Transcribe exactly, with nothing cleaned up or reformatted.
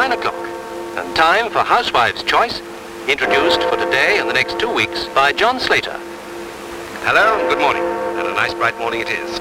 nine o'clock. And time for Housewife's Choice, introduced for today and the next two weeks by John Slater. Hello and good morning. And a nice bright morning it is.